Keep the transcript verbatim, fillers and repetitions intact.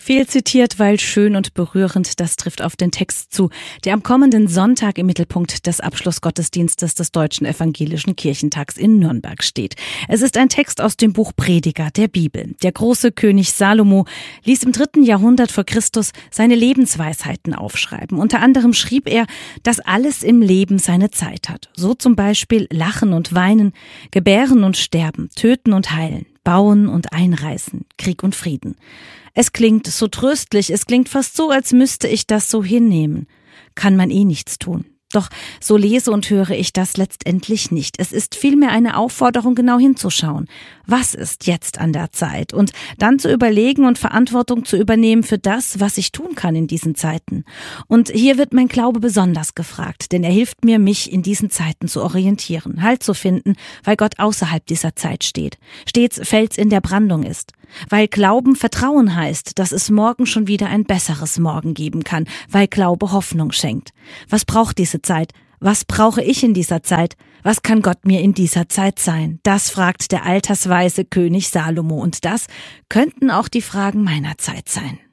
Viel zitiert, weil schön und berührend, das trifft auf den Text zu, der am kommenden Sonntag im Mittelpunkt des Abschlussgottesdienstes des Deutschen Evangelischen Kirchentags in Nürnberg steht. Es ist ein Text aus dem Buch Prediger der Bibel. Der große König Salomo ließ im dritten Jahrhundert vor Christus seine Lebensweisheiten aufschreiben. Unter anderem schrieb er, dass alles im Leben seine Zeit hat. So zum Beispiel Lachen und Weinen, Gebären und Sterben, Töten und Heilen, Bauen und Einreißen, Krieg und Frieden. Es klingt so tröstlich, es klingt fast so, als müsste ich das so hinnehmen. Kann man eh nichts tun. Doch so lese und höre ich das letztendlich nicht. Es ist vielmehr eine Aufforderung, genau hinzuschauen. Was ist jetzt an der Zeit? Und dann zu überlegen und Verantwortung zu übernehmen für das, was ich tun kann in diesen Zeiten. Und hier wird mein Glaube besonders gefragt, denn er hilft mir, mich in diesen Zeiten zu orientieren, Halt zu finden, weil Gott außerhalb dieser Zeit steht, stets Fels in der Brandung ist. Weil Glauben Vertrauen heißt, dass es morgen schon wieder ein besseres Morgen geben kann, weil Glaube Hoffnung schenkt. Was braucht diese Zeit? Was brauche ich in dieser Zeit? Was kann Gott mir in dieser Zeit sein? Das fragt der altersweise König Salomo, und das könnten auch die Fragen meiner Zeit sein.